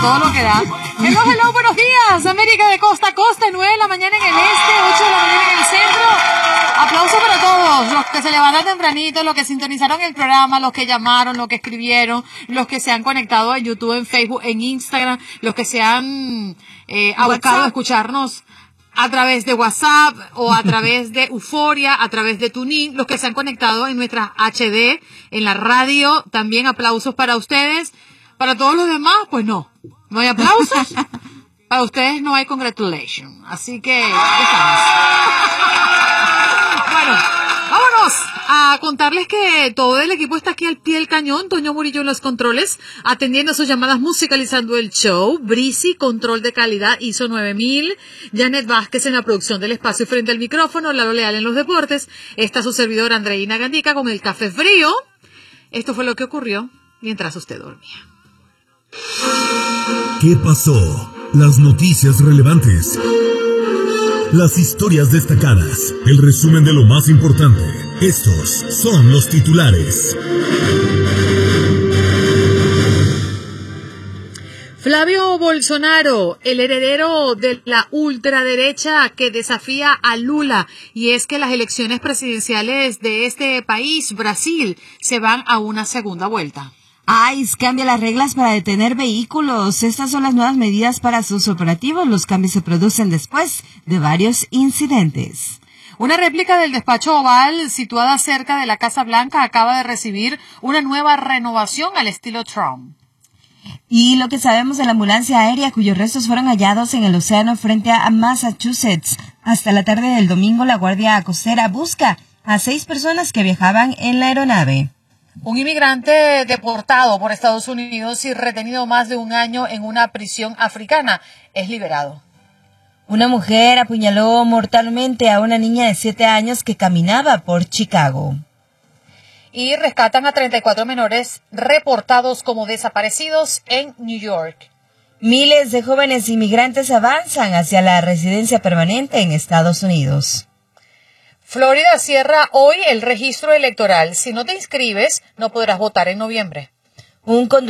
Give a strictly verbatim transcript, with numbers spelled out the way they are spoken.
todo lo que da. Hello, hello, buenos días, América de costa a costa, nueve de la mañana en el este, ocho de la mañana en el centro. Aplausos para todos, los que se levantan tempranito, los que sintonizaron el programa, los que llamaron, los que escribieron, los que se han conectado en YouTube, en Facebook, en Instagram, los que se han eh, abocado a escucharnos a través de WhatsApp o a través de Euforia, a través de TuneIn, los que se han conectado en nuestra H D, en la radio, también aplausos para ustedes. Para todos los demás, pues no, no hay aplausos. Para ustedes no hay congratulations. Así que, ya estamos. Bueno, vámonos a contarles que todo el equipo está aquí al pie del cañón. Toño Murillo en los controles, atendiendo sus llamadas, musicalizando el show. Brisi, control de calidad, I S O nueve mil. Janet Vázquez en la producción del espacio frente al micrófono. Lalo Leal en los deportes. Está su servidora Andreina Gandica con el café frío. Esto fue lo que ocurrió mientras usted dormía. ¿Qué pasó? Las noticias relevantes. Las historias destacadas. El resumen de lo más importante. Estos son los titulares. Flavio Bolsonaro, el heredero de la ultraderecha que desafía a Lula, y es que las elecciones presidenciales de este país, Brasil, se van a una segunda vuelta. ICE cambia las reglas para detener vehículos. Estas son las nuevas medidas para sus operativos. Los cambios se producen después de varios incidentes. Una réplica del despacho oval situada cerca de la Casa Blanca acaba de recibir una nueva renovación al estilo Trump. Y lo que sabemos de la ambulancia aérea cuyos restos fueron hallados en el océano frente a Massachusetts. Hasta la tarde del domingo, la Guardia Costera busca a seis personas que viajaban en la aeronave. Un inmigrante deportado por Estados Unidos y retenido más de un año en una prisión africana es liberado. Una mujer apuñaló mortalmente a una niña de siete años que caminaba por Chicago. Y rescatan a treinta y cuatro menores reportados como desaparecidos en New York. Miles de jóvenes inmigrantes avanzan hacia la residencia permanente en Estados Unidos. Florida cierra hoy el registro electoral. Si no te inscribes, no podrás votar en noviembre. Un